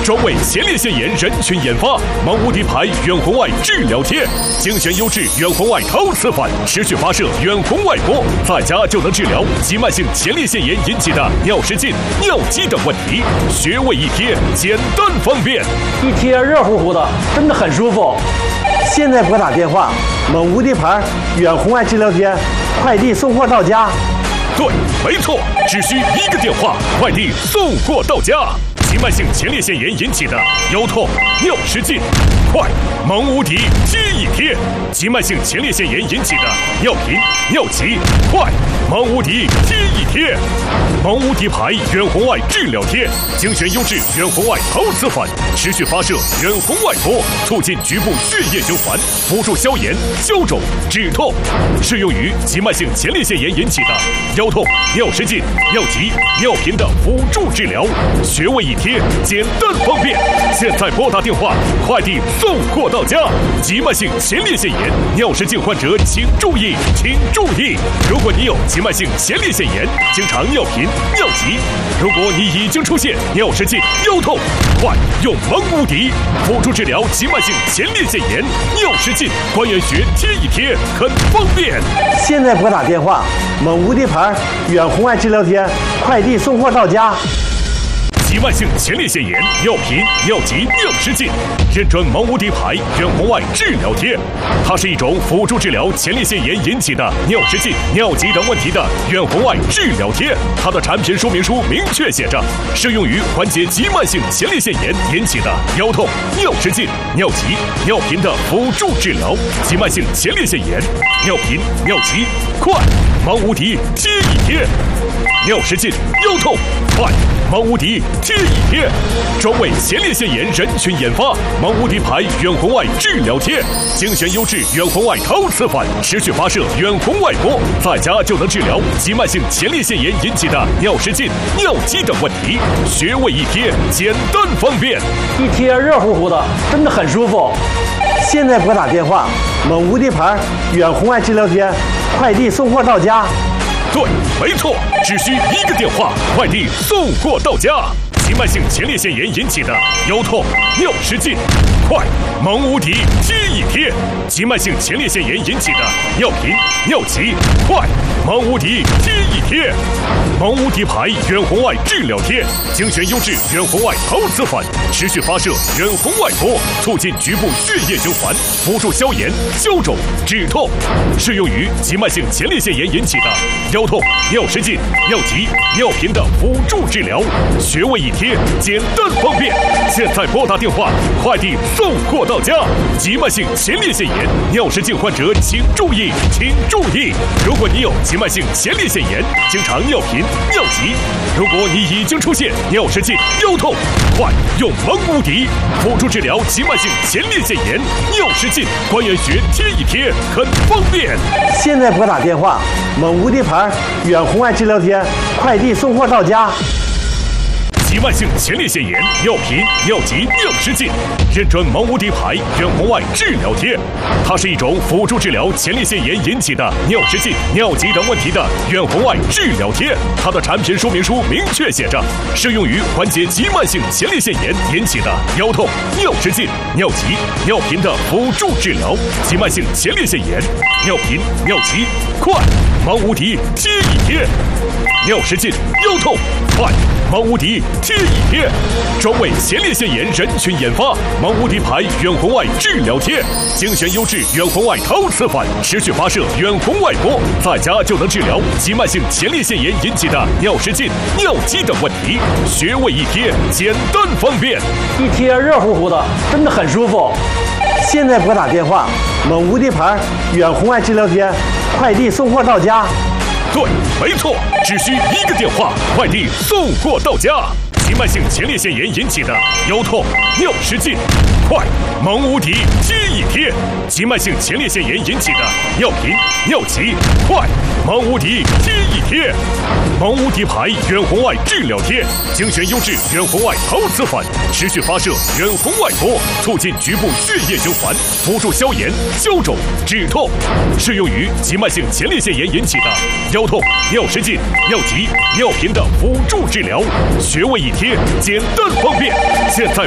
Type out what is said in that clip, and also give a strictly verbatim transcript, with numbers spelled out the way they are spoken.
专为前列腺炎人群研发，蒙无敌牌远红外治疗贴，精选优质远红外陶瓷反，持续发射远红外波，在家就能治疗急慢性前列腺炎引起的尿失禁、尿急等问题。穴位一贴，简单方便， 一贴热乎乎的，真的很舒服。 现在拨打电话，蒙无敌牌远红外治疗贴，快递送货到家。 对，没错，只需一个电话，快递送货到家。急慢性前列腺炎引起的腰痛、尿失禁，快，蒙无敌贴一贴；急慢性前列腺炎引起的尿频、尿急，快，蒙无敌贴一贴。蒙无敌牌远红外治疗贴，精选优质远红外陶瓷反，持续发射远红外波，促进局部血液循环，辅助消炎、消肿、止痛，适用于急慢性前列腺炎引起的腰痛、尿失禁、尿急、尿频的辅助治疗。穴位一贴，简单方便。现在拨打电话，快递送货到家。急慢性前列腺炎、尿失禁患者请注意，请注意！如果你有急慢性前列腺炎，经常尿频、尿急；如果你已经出现尿失禁、腰痛，快用蒙无敌辅助治疗急慢性前列腺炎、尿失禁，关元穴贴一贴，很方便。 现在拨打电话，蒙无敌牌远红外治疗贴，快递送货到家。 急慢性前列腺炎、尿频、尿急、尿失禁，认准蒙无敌牌远红外治疗贴。它是一种辅助治疗前列腺炎引起的尿失禁、尿急等问题的远红外治疗贴。它的产品说明书明确写着，适用于缓解急慢性前列腺炎引起的腰痛、尿失禁、尿急、尿频的辅助治疗。急慢性前列腺炎、尿频、尿急，快，蒙无敌贴一贴；尿失禁、腰痛，快，蒙无敌贴一贴，专为前列腺炎人群研发，蒙无敌牌远红外治疗贴，精选优质远红外陶瓷反，持续发射远红外波，在家就能治疗急慢性前列腺炎引起的尿失禁、尿急等问题。穴位一贴，简单方便， 一贴热乎乎的，真的很舒服。 现在拨打电话，蒙无敌牌远红外治疗贴，快递送货到家。 对，没错，只需一个电话，快递送货到家。急慢性前列腺炎引起的腰痛、尿失禁，快，蒙无敌贴一贴；急慢性前列腺炎引起的尿频、尿急，快，蒙无敌贴一贴。蒙无敌牌远红外治疗贴，精选优质远红外陶瓷反，持续发射远红外波，促进局部血液循环，辅助消炎、消肿、止痛，适用于急慢性前列腺炎引起的腰痛、尿失禁、尿急、尿频的辅助治疗。穴位一贴，简单方便。现在拨打电话，快递送货到家。急慢性前列腺炎、尿失禁患者请注意，请注意！如果你有急慢性前列腺炎，经常尿频、尿急；如果你已经出现尿失禁、腰痛，快用蒙无敌辅助治疗急慢性前列腺炎、尿失禁，关元穴贴一贴，很方便。 现在拨打电话，蒙无敌牌远红外治疗贴，快递送货到家。 急慢性前列腺炎、尿频、尿急、尿失禁，认准蒙无敌牌远红外治疗贴。它是一种辅助治疗前列腺炎引起的尿失禁、尿急等问题的远红外治疗贴。它的产品说明书明确写着，适用于缓解急慢性前列腺炎引起的腰痛、尿失禁、尿急、尿频的辅助治疗。急慢性前列腺炎、尿频、尿急，快，蒙无敌贴一贴；尿失禁、腰痛，快，蒙无敌贴一贴，专为前列腺炎人群研发，蒙无敌牌远红外治疗贴，精选优质远红外陶瓷反，持续发射远红外波，在家就能治疗急慢性前列腺炎引起的尿失禁、尿急等问题。穴位一贴，简单方便， 一贴热乎乎的，真的很舒服。 现在拨打电话，蒙无敌牌远红外治疗贴，快递送货到家。 对，没错，只需一个电话，快递送货到家。急慢性前列腺炎引起的腰痛、尿失禁，快，蒙无敌贴一贴；急慢性前列腺炎引起的尿频、尿急，快，蒙无敌贴一贴。蒙无敌牌远红外治疗贴，精选优质远红外陶瓷反，持续发射远红外波，促进局部血液循环，辅助消炎、消肿、止痛，适用于急慢性前列腺炎引起的腰痛、尿失禁、尿急、尿频的辅助治疗。穴位一贴，简单方便。现在